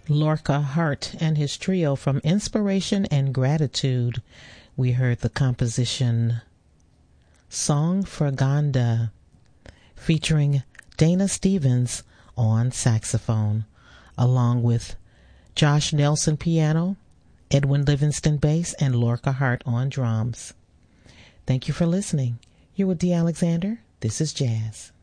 Lorca Hart and his trio from Inspiration and Gratitude. We heard the composition Song for Ganda, featuring Dana Stevens on saxophone, along with Josh Nelson piano, Edwin Livingston bass, and Lorca Hart on drums. Thank you for listening. You're with Dee Alexander. This is Jazz.